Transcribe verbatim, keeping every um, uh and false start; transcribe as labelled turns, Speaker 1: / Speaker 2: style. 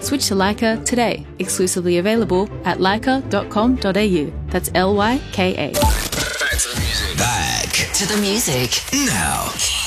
Speaker 1: Switch to Leica today. Exclusively available at leica dot com dot a u. That's L Y K A.
Speaker 2: Back to the music. Back to the music. Now.